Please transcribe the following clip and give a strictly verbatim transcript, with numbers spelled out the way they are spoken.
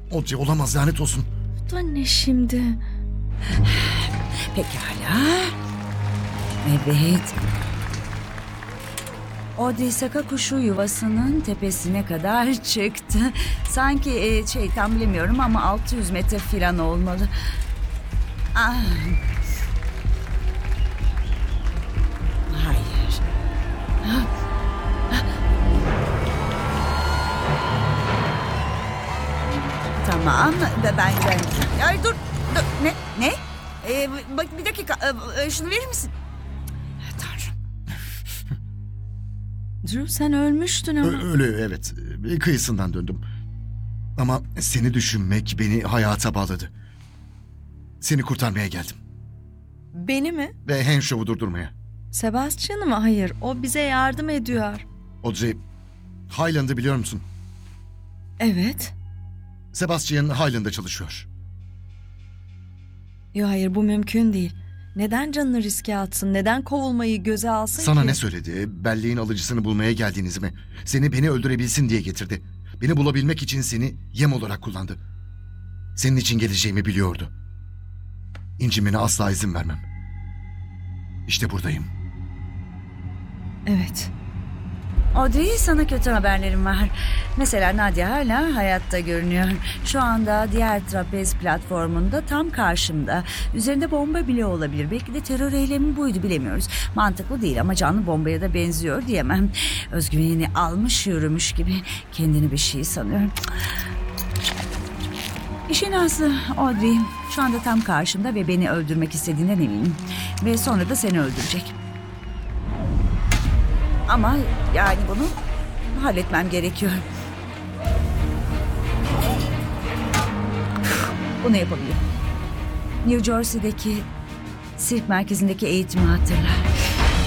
Audrey olamaz, lanet olsun. Bu da ne şimdi? Pekala. Evet. Audrey Saka kuşu yuvasının tepesine kadar çıktı. Sanki e, şey tam bilemiyorum ama altı yüz metre falan olmalı. Ah. Hayır. Ah. Ah. Tamam. Ben ben. Ay dur. dur. Ne? Ne? Ee, bak bir dakika. Ee, şunu verir misin? Tanrım. Drew sen ölmüştün ama. Ö- öyle evet. Bir kıyısından döndüm. Ama seni düşünmek beni hayata bağladı. Seni kurtarmaya geldim. Beni mi? Ve Henshaw'u durdurmaya. Sebastian'ı mı? Hayır. O bize yardım ediyor. Audrey, Highland'ı biliyor musun? Evet. Sebastian Highland'da çalışıyor. Yo hayır bu mümkün değil. Neden canını riske atsın? Neden kovulmayı göze alsın Sana ki? ne söyledi? Belleğin alıcısını bulmaya geldiğiniz mi? Seni beni öldürebilsin diye getirdi. Beni bulabilmek için seni yem olarak kullandı. Senin için geleceğimi biliyordu. İncinmene asla izin vermem. İşte buradayım. Evet. Audrey, sana kötü haberlerim var. Mesela Nadia hala hayatta görünüyor. Şu anda diğer trapez platformunda tam karşımda. Üzerinde bomba bile olabilir. Belki de terör eylemi buydu, bilemiyoruz. Mantıklı değil ama canlı bombaya da benziyor diyemem. Özgüvenini almış yürümüş gibi kendini bir şey sanıyor. İşin aslı Audrey şu anda tam karşımda ve beni öldürmek istediğinden eminim. Ve sonra da seni öldürecek. Ama yani bunu halletmem gerekiyor. Bunu yapabilirim. New Jersey'deki sirk merkezindeki eğitimi hatırla.